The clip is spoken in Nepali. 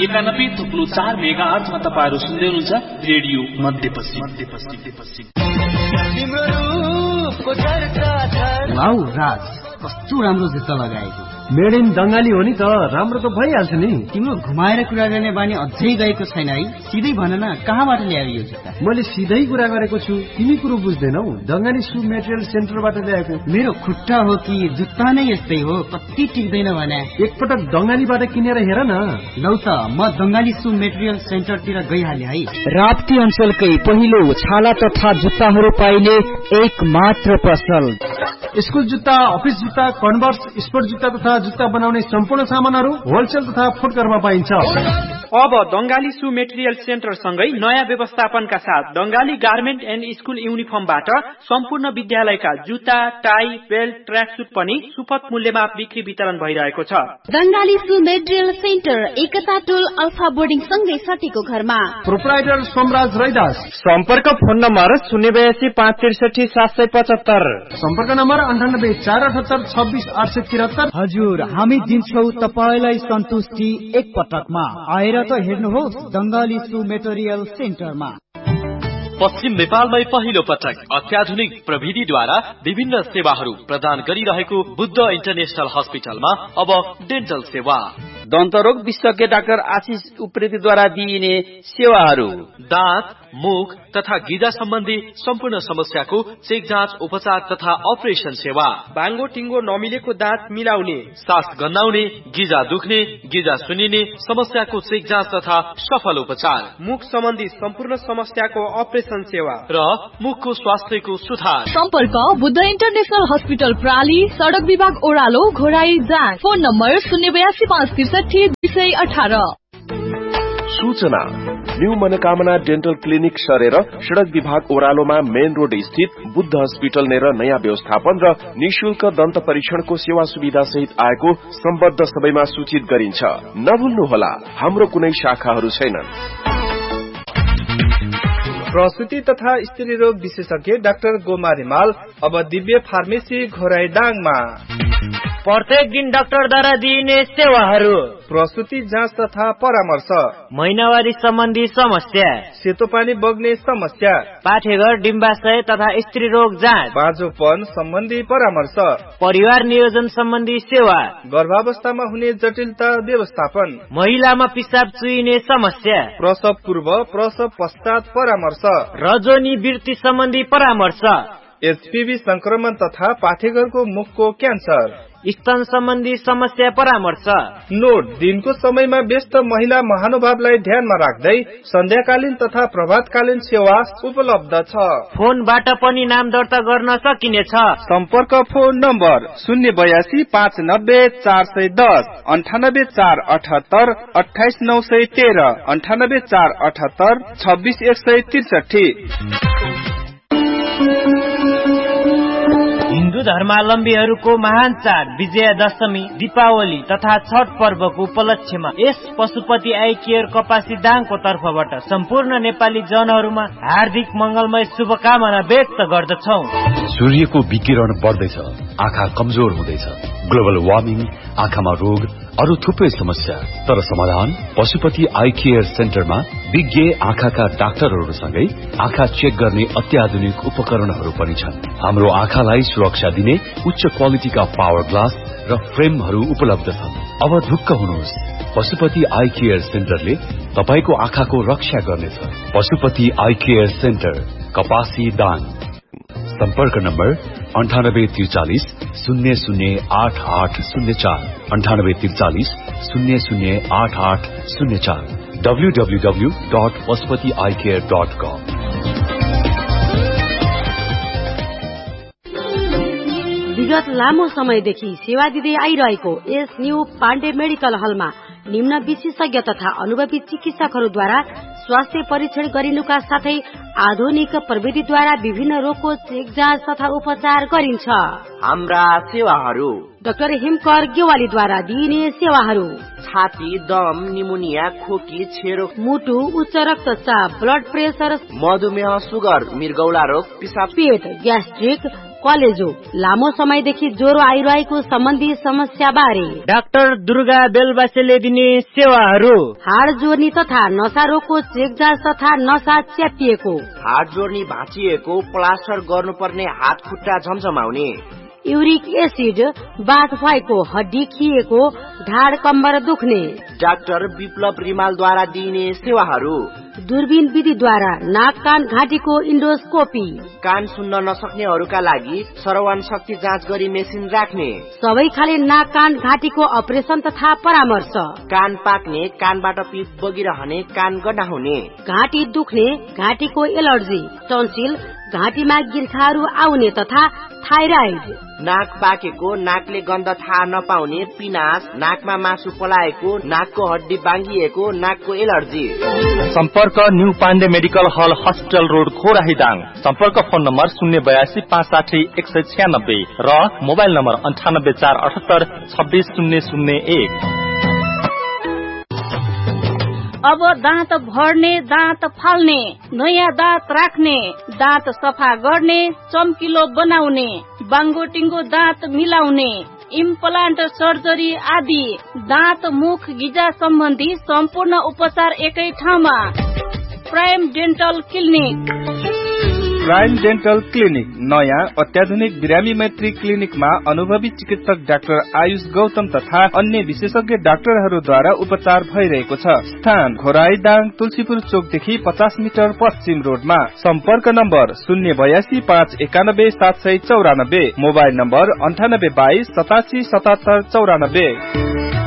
91.4 मेगाहर्जमा तपाईहरु सुन्दै हुनुहुन्छ रेडियो मध्यपश्चिम। वाउ राज, कस्तो राम्रो जुत्ता लगाएको। मेड इन बंगाली हो नि त, राम्रो त भइहाल्छ नि। तिम्रो घुमाएर कुरा गर्ने बानी अझै गएको छैन है? सिधै भन न, कहाँबाट ल्यायो यो जुत्ता? मैले सिधै कुरा गरेको छु, तिमी कुरो बुझ्दैनौ। बंगाली सु मेटेरियल सेन्टरबाट ल्याएको। मेरो खुट्टा हो कि जुत्ता नै यस्तै हो, कति टिक्दैन भने। एकपटक बंगालीबाट किनेर हेर न। लौ त, म बंगाली सु मेटेरियल सेन्टरतिर गइहाले है। राप्ती अञ्चलकै पहिलो छाला तथा जुत्ताहरू पाइने एक मात्र पसल। स्कुल जुत्ता, अफिस जुत्ता, कन्भर्स, स्पोर्ट जुत्ता तथा जुत्ता बनाउने सम्पूर्ण सामानहरू होलसेल तथा फुटकरमा पाइन्छ। अब दंगाली सु मेटेरियल सेन्टर सँगै नयाँ व्यवस्थापनका साथ दंगाली गार्मेन्ट एन्ड स्कुल युनिफर्मबाट सम्पूर्ण विद्यालयका जुत्ता, टाई, बेल्ट, ट्र्याकसुट पनि सुपथ मूल्यमा बिक्री वितरण भइरहेको छ। दंगाली सु मेटेरियल सेन्टर एकता टोल अल्फा बोर्डिङ सँगै सटेको घरमा। प्रोप्राइटर सोमराज रैदास। सम्पर्क फोन नम्बर 082 563 775। सम्पर्क नम्बर 98 478 26 873। हजुर, हामी दिन्छौ तपाईलाई सन्तुष्टि एक पटकमा। आएर त हेर्नुहोस् दंगाली सु मेटेरियल सेन्टरमा। पश्चिम नेपालमै पहिलो पटक अत्याधुनिक प्रविधिद्वारा विभिन्न सेवाहरू प्रदान गरिरहेको बुद्ध इन्टरनेशनल हस्पिटलमा अब डेन्टल सेवा। दन्तरोग विशेषज्ञ डाक्टर आशिष उप्रेतीद्वारा दिइने सेवाहरू, दाँत, मुख तथा गिजा सम्बन्धी सम्पूर्ण समस्याको चेक जाँच, उपचार तथा अपरेसन सेवा। बाङ्गो टिङ्गो नमिलेको दाँत मिलाउने, सास गन्नाउने, गिजा दुख्ने, गिजा सुनिने समस्याको चेक जाँच तथा सफल उपचार। मुख सम्बन्धी सम्पूर्ण समस्याको अपरेसन सेवा र मुखको स्वास्थ्यको सुधार। सम्पर्क बुद्ध इन्टरनेशनल हस्पिटल प्राली, सडक विभाग ओह्रालो, घोराई जाँच। Phone number 082 563 218। सूचना, न्यू मनोकामना डेन्टल क्लिनिक सरेर सड़क विभाग ओह्रालोमा मेन रोड स्थित बुद्ध हस्पिटल नेर नयाँ व्यवस्थापन र निशुल्क दन्त परीक्षणको सेवा सुविधा सहित आएको सम्बद्ध सबैमा सूचित गरिन्छ। नभुल्नुहोला, हाम्रो कुनै शाखाहरू छैनन्। प्रसूति तथा स्त्री रोग विशेषज्ञ डाक्टर गोमा रिमाल अब दिव्य फार्मेसी घोराई डाङमा। प्रत्येक दिन डाक्टरद्वारा दिइने सेवाहरू, प्रसूति जाँच तथा परामर्श, महिनावारी सम्बन्धी समस्या, सेतो पानी बग्ने समस्या, पाठेघर डिम्बाशय तथा स्त्री रोग जाँच, बाँझोपन सम्बन्धी परामर्श, परिवार नियोजन सम्बन्धी सेवा, गर्भावस्थामा हुने जटिलता व्यवस्थापन, महिलामा पिसाब चुइने समस्या, प्रसव पूर्व प्रसव पश्चात परामर्श, रजोनी वृत्ति सम्बन्धी परामर्श, एचपीभी संक्रमण तथा पाठेघरको मुखको क्यान्सर, स्तन सम्बन्धी समस्या परामर्श। नोट, दिनको समयमा व्यस्त महिला महानुभावलाई ध्यानमा राख्दै सन्ध्याकालीन तथा प्रभातकालीन सेवा उपलब्ध छ। फोनबाट पनि नाम दर्ता गर्न सकिनेछ। सम्पर्क फोन नम्बर 082 590 410, 98 478 28 913, 98 478 26 163। हिन्दू धर्मावलम्बीहरूको महान चाड विजयादशमी, दीपावली तथा छठ पर्वको उपलक्ष्यमा यस पशुपति आई केयर कपासी दाङको तर्फबाट सम्पूर्ण नेपाली जनहरूमा हार्दिक मंगलमय शुभकामना व्यक्त गर्दछौं। सूर्यको विकिरण बढ्दैछ, आँखा कमजोर हुँदैछ, ग्लोबल वार्मिङ, आँखामा रोग, अरू थुप्रै समस्या। तर समाधान पशुपति आई केयर सेन्टरमा विज्ञ आँखाका डाक्टरहरूसँगै आँखा चेक गर्ने अत्याधुनिक उपकरणहरू पनि छन्। हाम्रो आँखालाई सुरक्षा दिने उच्च क्वालिटीका पावर ग्लास र फ्रेमहरू उपलब्ध छन्। अब ढुक्क हुनुहोस्, पशुपति आई केयर सेन्टरले तपाईको आँखाको रक्षा गर्नेछ। पशुपति आई केयर सेन्टर, कपासी दाङ। सम्पर्क नम्बर 9843 008804, 9843 008804, www.pashupatieyecare.com। विगत लामो समयदेखि सेवा दिँदै आइरहेको यस न्यू पाण्डे मेडिकल हलमा निम्न विशेषज्ञ तथा अनुभवी चिकित्सकहरूद्वारा स्वास्थ्य परीक्षण गरिनुका साथै आधुनिक प्रविधिद्वारा विभिन्न रोगको चेक जाँच तथा उपचार गरिन्छ। हाम्रा सेवाहरू: डाक्टर हिमकर गेवालीद्वारा दिइने सेवाहरू: छाती, दम, निमोनिया, खोकी, छेरो, मुटु, उच्च रक्तचाप, ब्लड प्रेसर, मधुमेह, सुगर, मृगौला रोग, पिसाब, पेट, ग्यास्ट्रिक, कलेजो लामो समयदेखि ज्वरो आइरहेको सम्बन्धी समस्या बारे डाक्टर दुर्गा बेलबासेले दिने सेवाहरू हाड जोर्नी तथा नसा रोगको चेकजाँच तथा नसा च्यापिएको हाड जोर्नी भाँचिएको प्लास्टर गर्नुपर्ने हात खुट्टा झमझमाउने युरिक एसिड बाथ भएको हड्डी खिएको ढाड कम्बर दुख्ने डाक्टर विप्लव रिमालद्वारा दिइने सेवाहरू दूरबीन विधिद्वारा नाक कान घाँटीको इन्डोस्कोपी कान सुन्न नसक्नेहरूका लागि श्रवण शक्ति जाँच गरी मेसिन राख्ने सबै खाले नाक कान घाँटीको अपरेसन तथा परामर्श कान पाक्ने कानबाट पिप बगिरहने कान गडाउने घाँटी दुख्ने घाँटीको एलर्जी टन्सिल घाँटीमा गिर्खाहरू आउने तथा थाइराइड नाक पाकेको नाकले गन्ध थाहा नपाउने पिनास नाकमा मासु पलाएको नाकको हड्डी बाङ्गिएको नाकको एलर्जी सम्पर्क न्यू पाण्डे मेडिकल हल हस्पिटल रोड खोराहीदाङ सम्पर्क फोन नम्बर 082 560 196 र मोबाइल नम्बर 98 478 26001 अब दाँत भर्ने दाँत फाल्ने नयाँ दाँत राख्ने दाँत सफा गर्ने चम्किलो बनाउने बाङ्गोटिङ्गो दाँत मिलाउने इम्प्लान्ट सर्जरी आदि दाँत मुख गिजा सम्बन्धी सम्पूर्ण उपचार एकै ठाउँमा prime dental clinic prime dental clinic नयाँ अत्याधुनिक बिरामी मैत्री क्लिनिकमा अनुभवी चिकित्सक डाक्टर आयुष गौतम तथा अन्य विशेषज्ञ डाक्टरहरूद्वारा उपचार भइरहेको छ। स्थान घोराईदाङ तुलसीपुर चोकदेखि 50 मिटर पश्चिम रोडमा। सम्पर्क नम्बर 082 591 794 मोबाइल नम्बर 98 22 87 77 94।